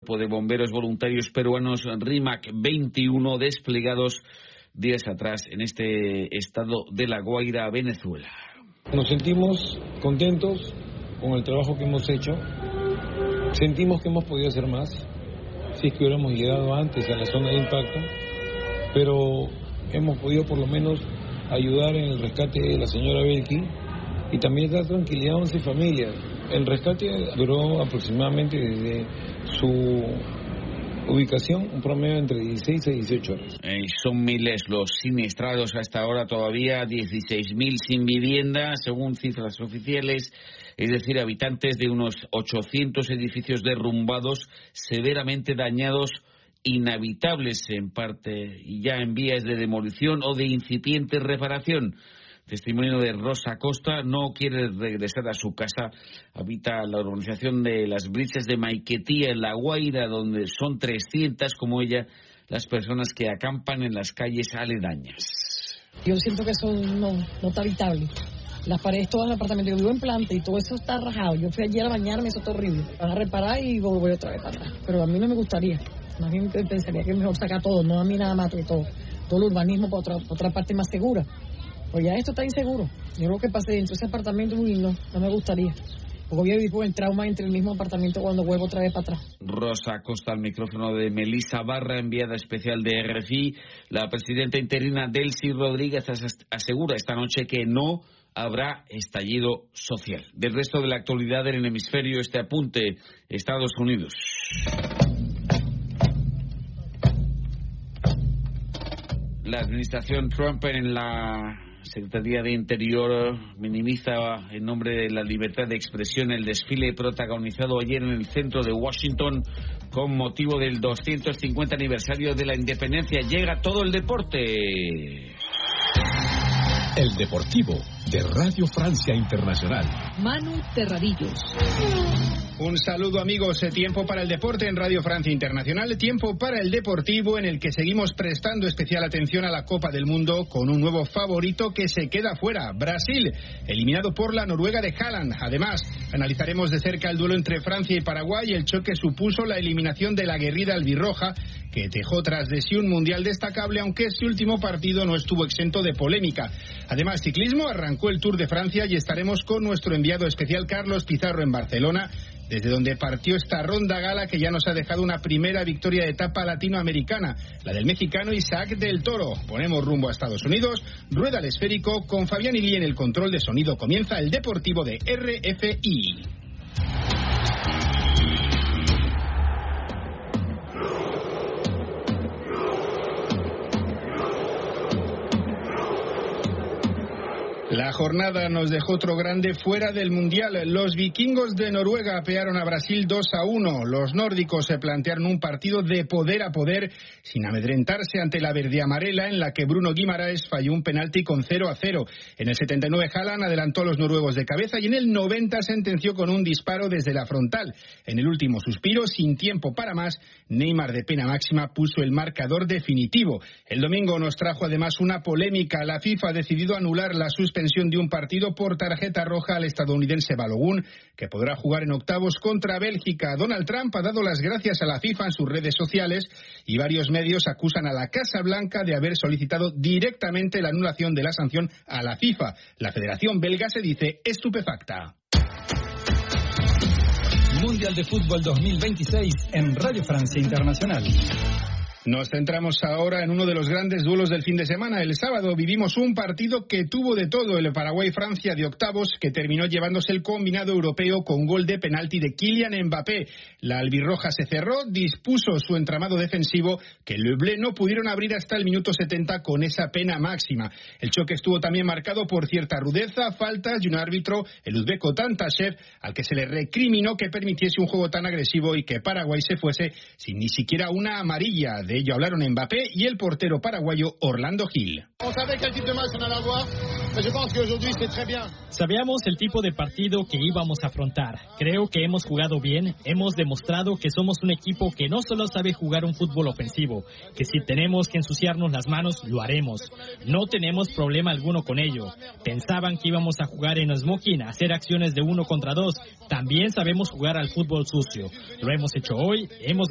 De bomberos voluntarios peruanos RIMAC 21 desplegados días atrás en este estado de La Guaira, Venezuela. Nos sentimos contentos con el trabajo que hemos hecho. Sentimos que hemos podido hacer más, si es que hubiéramos llegado antes a la zona de impacto, pero hemos podido por lo menos ayudar en el rescate de la señora Belki y también dar tranquilidad a 11 familias. El rescate duró aproximadamente desde su ubicación un promedio entre 16 a 18 horas. Son miles los siniestrados hasta ahora, todavía 16.000 sin vivienda, según cifras oficiales, es decir, habitantes de unos 800 edificios derrumbados, severamente dañados, inhabitables en parte y ya en vías de demolición o de incipiente reparación. Testimonio de Rosa Costa, no quiere regresar a su casa, habita la urbanización de Las Brisas de Maiquetía, en La Guaira, donde son 300 como ella las personas que acampan en las calles aledañas. Yo siento que eso no está habitable. Las paredes, todo el apartamento, yo vivo en planta y todo eso está rajado. Yo fui ayer a bañarme, eso está horrible. Van a reparar y voy otra vez para atrás. Pero a mí no me gustaría. Más bien pensaría que es mejor sacar todo, no a mí nada más, todo el urbanismo para otra parte más segura. Pues ya esto está inseguro. Yo creo que pasé dentro de ese apartamento, no me gustaría. Porque voy a vivir con el trauma entre el mismo apartamento cuando vuelvo otra vez para atrás. Rosa Costa al micrófono de Melissa Barra, enviada especial de RFI. La presidenta interina Delcy Rodríguez asegura esta noche que no habrá estallido social. Del resto de la actualidad en el hemisferio, este apunte: Estados Unidos. La administración Trump en la Secretaría de Interior minimiza en nombre de la libertad de expresión el desfile protagonizado ayer en el centro de Washington con motivo del 250 aniversario de la independencia. Llega todo el deporte. El Deportivo de Radio Francia Internacional. Manu Terradillos. Un saludo, amigos. Tiempo para el deporte en Radio Francia Internacional. Tiempo para el deportivo en el que seguimos prestando especial atención a la Copa del Mundo con un nuevo favorito que se queda fuera: Brasil, eliminado por la Noruega de Haaland. Además, analizaremos de cerca el duelo entre Francia y Paraguay. El choque supuso la eliminación de la aguerrida albirroja, que dejó tras de sí un mundial destacable, aunque este último partido no estuvo exento de polémica. Además, ciclismo, arrancó el Tour de Francia y estaremos con nuestro enviado especial Carlos Pizarro en Barcelona, desde donde partió esta ronda gala que ya nos ha dejado una primera victoria de etapa latinoamericana, la del mexicano Isaac del Toro. Ponemos rumbo a Estados Unidos, rueda el esférico, con Fabián Ilié en el control de sonido. Comienza el Deportivo de RFI. La jornada nos dejó otro grande fuera del Mundial. Los vikingos de Noruega apearon a Brasil 2-1. Los nórdicos se plantearon un partido de poder a poder, sin amedrentarse ante la verdeamarela, en la que Bruno Guimaraes falló un penalti con 0-0. En el 79 Haaland adelantó a los noruegos de cabeza y en el 90 sentenció con un disparo desde la frontal. En el último suspiro, sin tiempo para más, Neymar de pena máxima puso el marcador definitivo. El domingo nos trajo además una polémica. La FIFA ha decidido anular la suspensión de un partido por tarjeta roja al estadounidense Balogun, que podrá jugar en octavos contra Bélgica. Donald Trump ha dado las gracias a la FIFA en sus redes sociales y varios medios acusan a la Casa Blanca de haber solicitado directamente la anulación de la sanción a la FIFA. La Federación Belga se dice estupefacta. Mundial de Fútbol 2026 en Radio Francia Internacional. Nos centramos ahora en uno de los grandes duelos del fin de semana. El sábado vivimos un partido que tuvo de todo: el Paraguay-Francia de octavos, que terminó llevándose el combinado europeo con gol de penalti de Kylian Mbappé. La albirroja se cerró, dispuso su entramado defensivo, que Le Bleu no pudieron abrir hasta el minuto 70 con esa pena máxima. El choque estuvo también marcado por cierta rudeza, faltas y un árbitro, el uzbeko Tantashev, al que se le recriminó que permitiese un juego tan agresivo y que Paraguay se fuese sin ni siquiera una amarilla. De ello hablaron Mbappé y el portero paraguayo Orlando Gil. Sabíamos el tipo de partido que íbamos a afrontar. Creo que hemos jugado bien, hemos demostrado que somos un equipo que no solo sabe jugar un fútbol ofensivo, que si tenemos que ensuciarnos las manos, lo haremos. No tenemos problema alguno con ello. Pensaban que íbamos a jugar en smoking, a hacer acciones de 1 contra 2. También sabemos jugar al fútbol sucio. Lo hemos hecho hoy, hemos